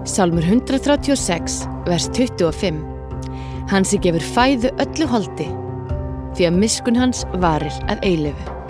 Sálmur 136, vers 25. Hann sem gefur fæðu öllu holdi, því að miskunn hans varir að eilífu.